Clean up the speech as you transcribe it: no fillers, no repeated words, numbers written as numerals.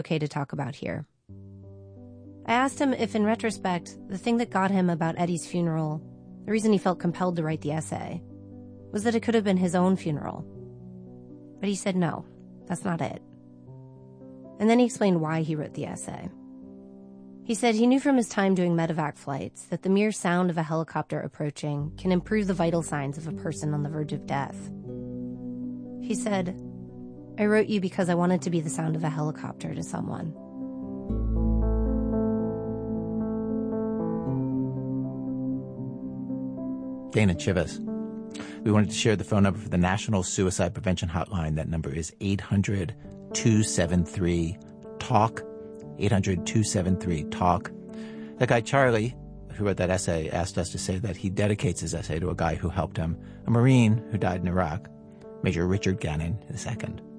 okay to talk about here. I asked him if, in retrospect, the thing that got him about Eddie's funeral, the reason he felt compelled to write the essay, was that it could have been his own funeral. But he said no, that's not it. And then he explained why he wrote the essay. He said he knew from his time doing medevac flights that the mere sound of a helicopter approaching can improve the vital signs of a person on the verge of death. He said, "I wrote you because I wanted to be the sound of a helicopter to someone." Dana Chivas. We wanted to share the phone number for the National Suicide Prevention Hotline. That number is 800-273-TALK. 800-273-TALK. That guy Charlie, who wrote that essay, asked us to say that he dedicates his essay to a guy who helped him, a Marine who died in Iraq, Major Richard Gannon II.